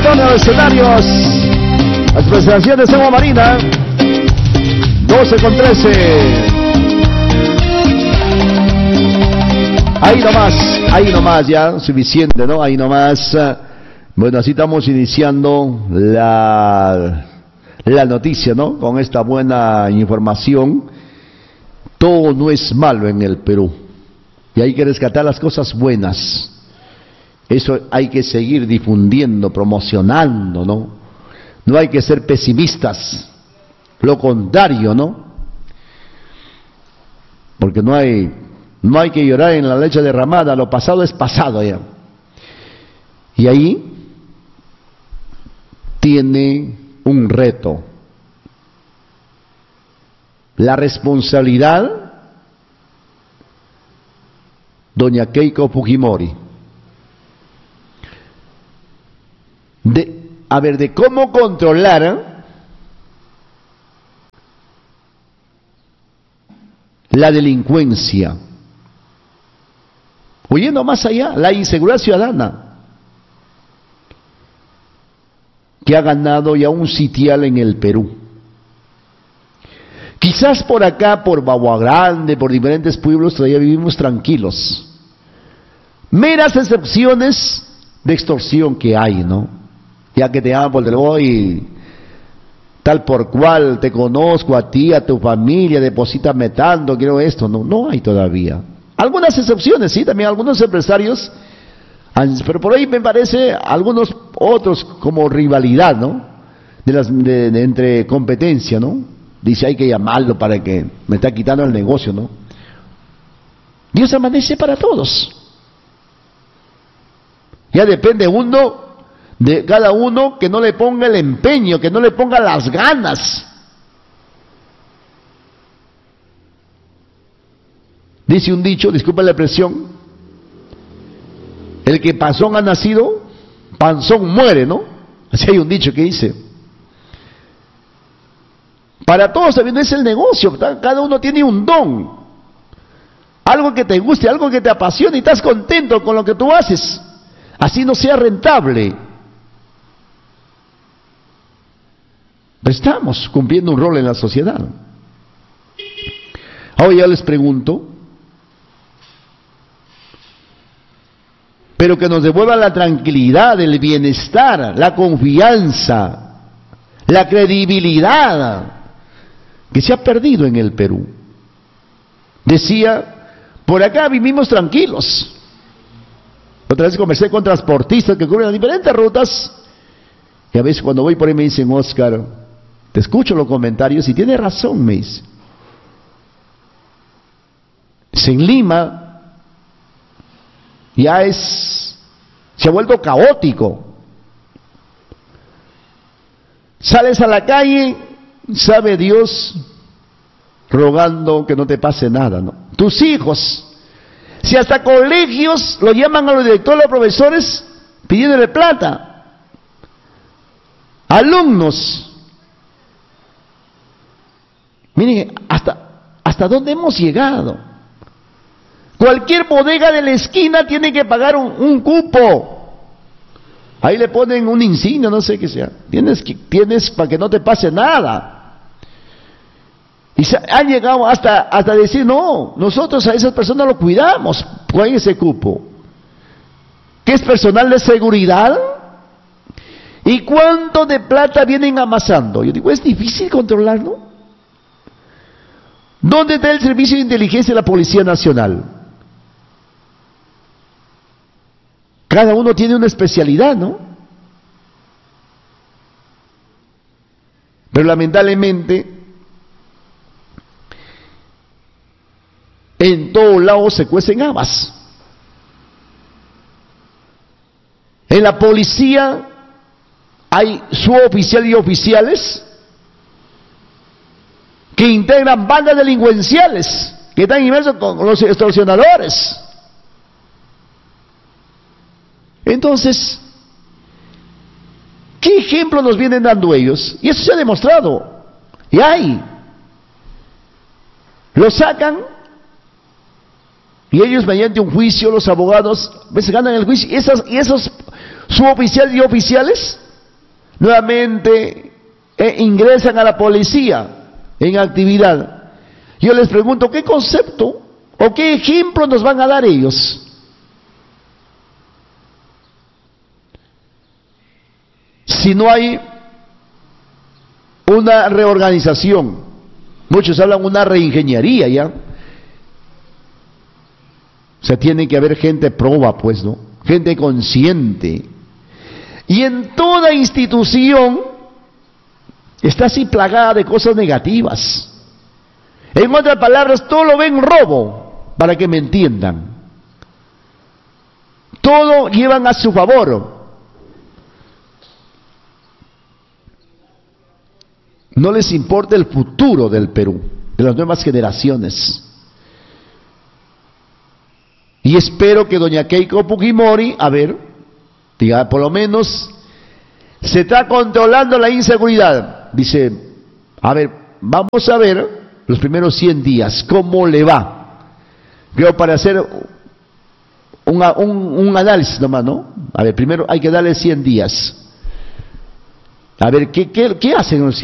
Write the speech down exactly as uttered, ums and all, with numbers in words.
Torneo de Escenarios. Las presentaciones de Agua Marina. doce con trece. Ahí nomás, ahí nomás ya, suficiente, ¿no? Ahí nomás. Bueno, así estamos iniciando la, la noticia, ¿no? Con esta buena información. Todo no es malo en el Perú. Y hay que rescatar las cosas buenas. Eso hay que seguir difundiendo, promocionando, ¿no? No hay que ser pesimistas. Lo contrario, ¿no? Porque no hay, no hay que llorar en la leche derramada. Lo pasado es pasado ya. Y ahí tiene un reto. La responsabilidad, doña Keiko Fujimori, de, a ver, de cómo controlar la delincuencia. Oyendo más allá, la inseguridad ciudadana, que ha ganado ya un sitial en el Perú. Quizás por acá, por Bagua Grande, por diferentes pueblos, todavía vivimos tranquilos. Meras excepciones de extorsión que hay, ¿no? Ya que te llaman por teléfono y tal por cual, te conozco a ti, a tu familia, deposítame tanto, quiero esto. No, no hay todavía. Algunas excepciones, sí, también algunos empresarios, pero por ahí me parece algunos otros como rivalidad, ¿no? De las, de, de, entre competencia, ¿no? Dice, hay que llamarlo para que me está quitando el negocio, ¿no? Dios amanece para todos. Ya depende uno, de cada uno, que no le ponga el empeño, que no le ponga las ganas. Dice un dicho, disculpa la expresión, el que panzón ha nacido, panzón muere, ¿no? Así hay un dicho que dice. Para todos también es el negocio, cada uno tiene un don, algo que te guste, algo que te apasione y estás contento con lo que tú haces, así no sea rentable. Pero estamos cumpliendo un rol en la sociedad. Ahora ya les pregunto, pero que nos devuelva la tranquilidad, el bienestar, la confianza, la credibilidad que se ha perdido en el Perú. Decía, por acá vivimos tranquilos. Otra vez conversé con transportistas que cubren las diferentes rutas, y a veces cuando voy por ahí me dicen, Oscar, te escucho los comentarios y tiene razón, me dice. En Lima ya es, se ha vuelto caótico. Sales a la calle, sabe Dios, rogando que no te pase nada, ¿no? Tus hijos, si hasta colegios lo llaman a los directores, a los profesores, pidiéndole plata. Alumnos, miren, hasta, hasta dónde hemos llegado. Cualquier bodega de la esquina tiene que pagar un, un cupo. Ahí le ponen un insignia, no sé qué sea. Tienes que, tienes para que no te pase nada. Y se han llegado hasta, hasta decir, no, nosotros a esas personas lo cuidamos con ese cupo. ¿Qué es personal de seguridad? ¿Y cuánto de plata vienen amasando? Yo digo, es difícil controlarlo. ¿Dónde está el Servicio de Inteligencia de la Policía Nacional? Cada uno tiene una especialidad, ¿no? Pero lamentablemente, en todos lados se cuecen habas. En la policía hay suboficiales y oficiales que integran bandas delincuenciales, que están inmersos con los extorsionadores. Entonces, ¿qué ejemplo nos vienen dando ellos? Y eso se ha demostrado. Y hay. Lo sacan y ellos mediante un juicio, los abogados, a veces ganan el juicio, y, esas, y esos suboficiales y oficiales nuevamente eh, ingresan a la policía en actividad. Yo les pregunto, ¿qué concepto o qué ejemplo nos van a dar ellos? Si no hay una reorganización, muchos hablan de una reingeniería ya. O sea, tiene que haber gente proba, pues, ¿no? Gente consciente. Y en toda institución está así plagada de cosas negativas. En otras palabras, todo lo ven robo, para que me entiendan. Todo llevan a su favor. No les importa el futuro del Perú, de las nuevas generaciones. Y espero que doña Keiko Fujimori, a ver, diga, por lo menos se está controlando la inseguridad. Dice, a ver, vamos a ver los primeros cien días, ¿cómo le va? Creo para hacer una, un, un análisis nomás, ¿no? A ver, primero hay que darle cien días. A ver, ¿qué, qué, qué hacen los cien